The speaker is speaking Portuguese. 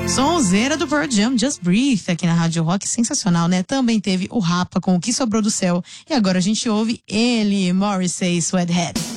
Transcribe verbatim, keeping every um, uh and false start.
Sonzeira do Pearl Jam, Just Breathe, aqui na Rádio Rock, sensacional, né? Também teve o Rapa com O Que Sobrou do Céu. E agora a gente ouve ele, Morrissey, Sweathead.